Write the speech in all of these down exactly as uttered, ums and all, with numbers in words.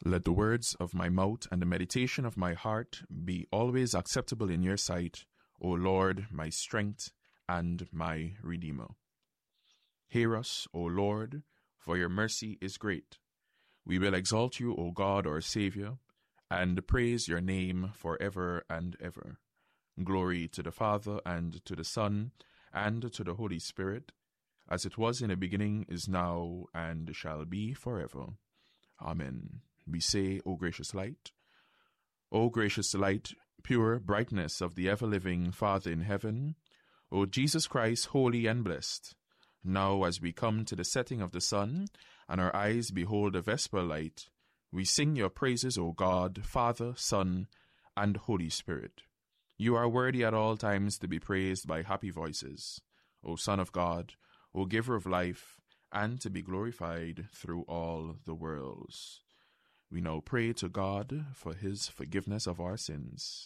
Let the words of my mouth and the meditation of my heart be always acceptable in your sight, O Lord, my strength and my Redeemer. Hear us, O Lord, for your mercy is great. We will exalt you, O God, our Saviour, and praise your name forever and ever. Glory to the Father, and to the Son, and to the Holy Spirit, as it was in the beginning, is now, and shall be forever. Amen. We say, O gracious light, O gracious light, pure brightness of the ever-living Father in heaven, O Jesus Christ, holy and blessed, now as we come to the setting of the sun, and our eyes behold the vesper light, we sing your praises, O God, Father, Son, and Holy Spirit. You are worthy at all times to be praised by happy voices, O Son of God, O Giver of life, and to be glorified through all the worlds. We now pray to God for his forgiveness of our sins.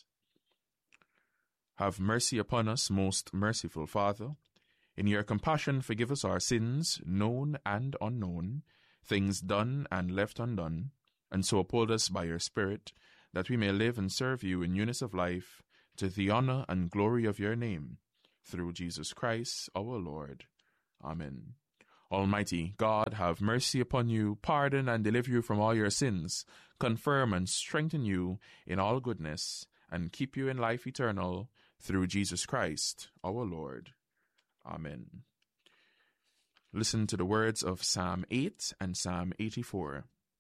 Have mercy upon us, most merciful Father. In your compassion forgive us our sins, known and unknown, things done and left undone, and so uphold us by your Spirit, that we may live and serve you in newness of life, to the honor and glory of your name, through Jesus Christ our Lord. Amen. Almighty God, have mercy upon you, pardon and deliver you from all your sins, confirm and strengthen you in all goodness, and keep you in life eternal, through Jesus Christ our Lord. Amen. Listen to the words of Psalm eight and Psalm eighty-four.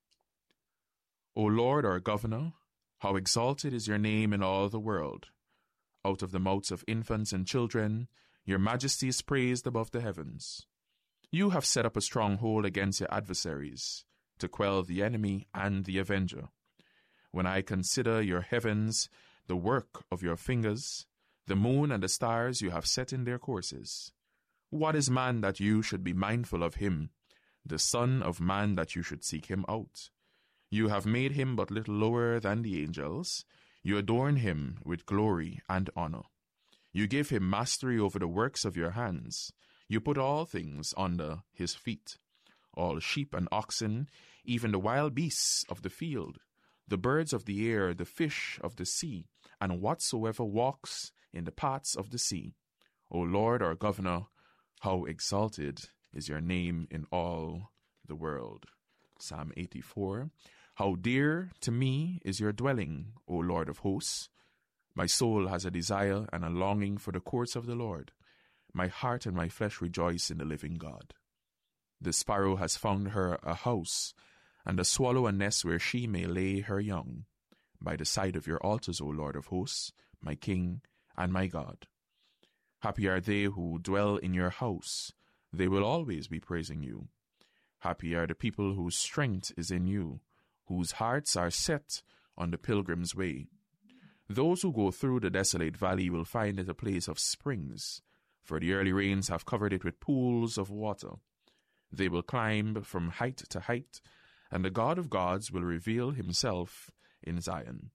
O Lord, our Governor, how exalted is your name in all the world. Out of the mouths of infants and children, your majesty is praised above the heavens. You have set up a stronghold against your adversaries, to quell the enemy and the avenger. When I consider your heavens, the work of your fingers, the moon and the stars you have set in their courses. What is man that you should be mindful of him, the son of man that you should seek him out? You have made him but little lower than the angels. You adorn him with glory and honor. You give him mastery over the works of your hands. You put all things under his feet, all sheep and oxen, even the wild beasts of the field, the birds of the air, the fish of the sea, and whatsoever walks in the paths of the sea. O Lord, our Governor, how exalted is your name in all the world. Psalm eighty-four. How dear to me is your dwelling, O Lord of hosts. My soul has a desire and a longing for the courts of the Lord. My heart and my flesh rejoice in the living God. The sparrow has found her a house, and the swallow a nest where she may lay her young, by the side of your altars, O Lord of hosts, my King and my God. Happy are they who dwell in your house. They will always be praising you. Happy are the people whose strength is in you, whose hearts are set on the pilgrim's way. Those who go through the desolate valley will find it a place of springs, for the early rains have covered it with pools of water. They will climb from height to height, and the God of gods will reveal himself in Zion.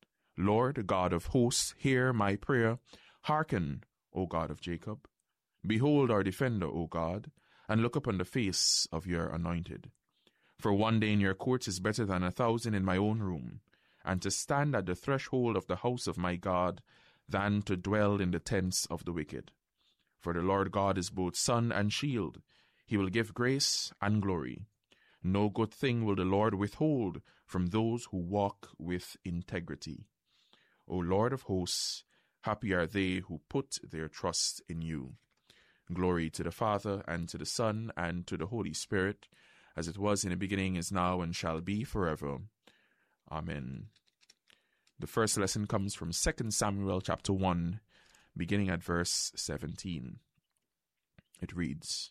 Lord, God of hosts, hear my prayer. Hearken, O God of Jacob. Behold our defender, O God, and look upon the face of your anointed. For one day in your courts is better than a thousand in my own room, and to stand at the threshold of the house of my God than to dwell in the tents of the wicked. For the Lord God is both sun and shield. He will give grace and glory. No good thing will the Lord withhold from those who walk with integrity. O Lord of hosts, happy are they who put their trust in you. Glory to the Father, and to the Son, and to the Holy Spirit, as it was in the beginning, is now, and shall be forever. Amen. The first lesson comes from Second Samuel chapter one, beginning at verse seventeen. It reads,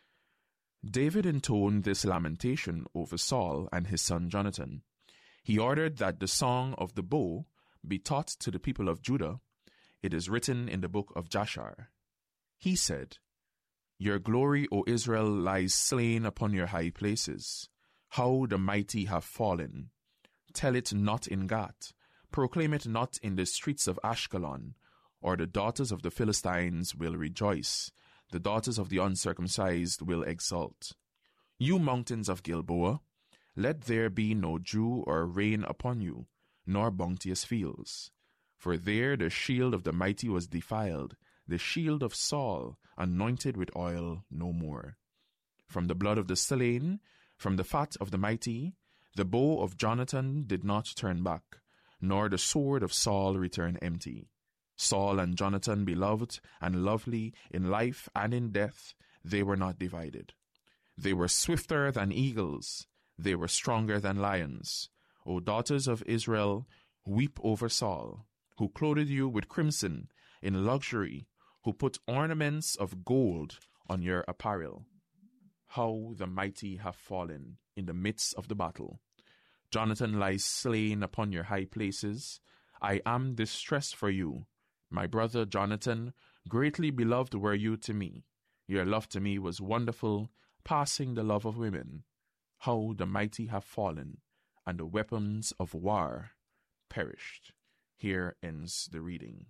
David intoned this lamentation over Saul and his son Jonathan. He ordered that the song of the bow be taught to the people of Judah. It is written in the book of Jashar. He said, Your glory, O Israel, lies slain upon your high places. How the mighty have fallen. Tell it not in Gath. Proclaim it not in the streets of Ashkelon, or the daughters of the Philistines will rejoice. The daughters of the uncircumcised will exult. You mountains of Gilboa, let there be no dew or rain upon you, nor bounteous fields. For there the shield of the mighty was defiled, the shield of Saul, anointed with oil no more. From the blood of the slain, from the fat of the mighty, the bow of Jonathan did not turn back, nor the sword of Saul return empty. Saul and Jonathan, beloved and lovely in life and in death, they were not divided. They were swifter than eagles, they were stronger than lions. O daughters of Israel, weep over Saul, who clothed you with crimson in luxury, who put ornaments of gold on your apparel. How the mighty have fallen in the midst of the battle. Jonathan lies slain upon your high places. I am distressed for you. My brother Jonathan, greatly beloved were you to me. Your love to me was wonderful, passing the love of women. How the mighty have fallen, and the weapons of war perished. Here ends the reading.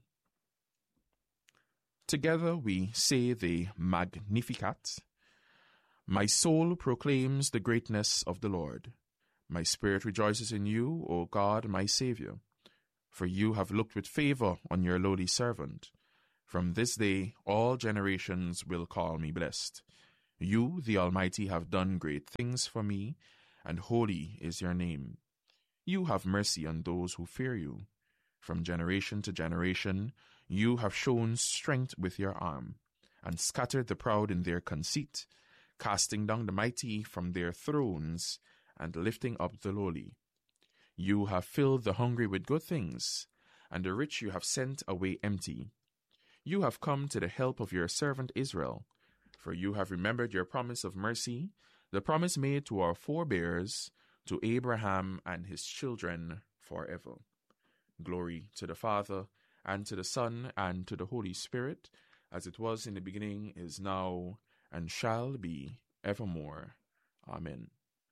Together we say the Magnificat. My soul proclaims the greatness of the Lord. My spirit rejoices in you, O God, my Saviour. For you have looked with favour on your lowly servant. From this day all generations will call me blessed. You, the Almighty, have done great things for me, and holy is your name. You have mercy on those who fear you. From generation to generation, you have shown strength with your arm, and scattered the proud in their conceit, casting down the mighty from their thrones, and lifting up the lowly. You have filled the hungry with good things, and the rich you have sent away empty. You have come to the help of your servant Israel, for you have remembered your promise of mercy, the promise made to our forebears, to Abraham and his children forever. Glory to the Father, and to the Son, and to the Holy Spirit, as it was in the beginning, is now, and shall be evermore. Amen.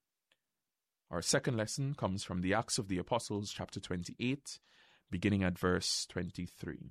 Our second lesson comes from the Acts of the Apostles, chapter twenty-eight, beginning at verse twenty-three.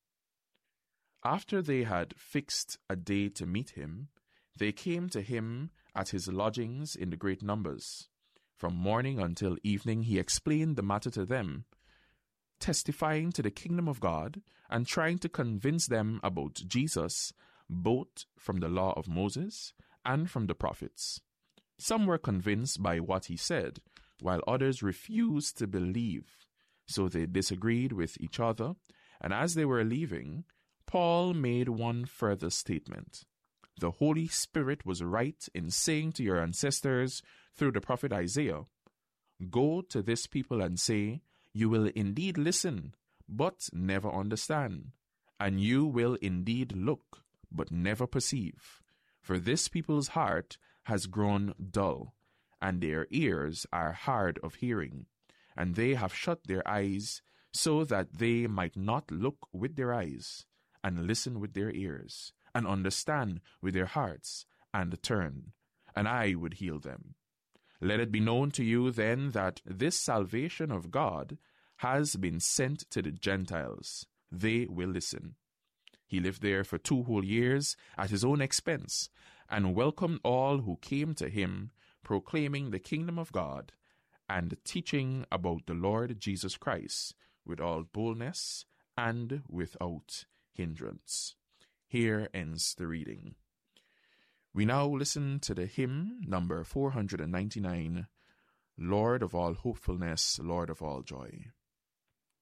After they had fixed a day to meet him, they came to him at his lodgings in the great numbers. From morning until evening he explained the matter to them, testifying to the kingdom of God and trying to convince them about Jesus, both from the law of Moses and from the prophets. Some were convinced by what he said, while others refused to believe. So they disagreed with each other, and as they were leaving, Paul made one further statement. The Holy Spirit was right in saying to your ancestors through the prophet Isaiah, "Go to this people and say, you will indeed listen, but never understand, and you will indeed look, but never perceive. For this people's heart has grown dull, and their ears are hard of hearing, and they have shut their eyes, so that they might not look with their eyes, and listen with their ears, and understand with their hearts, and turn, and I would heal them. Let it be known to you then that this salvation of God has been sent to the Gentiles. They will listen." He lived there for two whole years at his own expense, and welcomed all who came to him, proclaiming the kingdom of God, and teaching about the Lord Jesus Christ with all boldness and without hindrance. Here ends the reading. We now listen to the hymn number four hundred ninety-nine, Lord of all hopefulness, Lord of all joy.